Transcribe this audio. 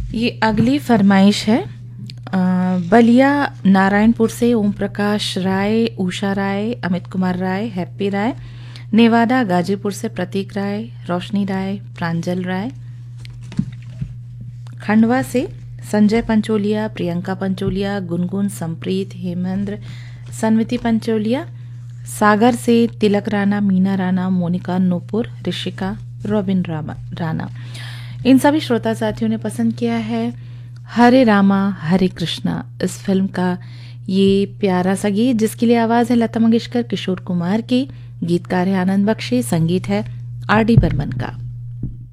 ये अगली फरमाइश है बलिया नारायणपुर से ओम प्रकाश राय, उषा राय, अमित कुमार राय, हैप्पी राय। नेवादा गाजीपुर से प्रतीक राय, रोशनी राय, प्रांजल राय। खंडवा से संजय पंचोलिया, प्रियंका पंचोलिया, गुनगुन, संप्रीत, हेमेंद्र, सन्विति पंचोलिया। सागर से तिलक राणा, मीना राणा, मोनिका नूपुर, ऋषिका, रॉबिन राणा। इन सभी श्रोता साथियों ने पसंद किया है हरे रामा हरे कृष्णा इस फिल्म का ये प्यारा सा गीत, जिसके लिए आवाज है लता मंगेशकर, किशोर कुमार की, गीतकार है आनंद बख्शी, संगीत है आर डी बर्मन का।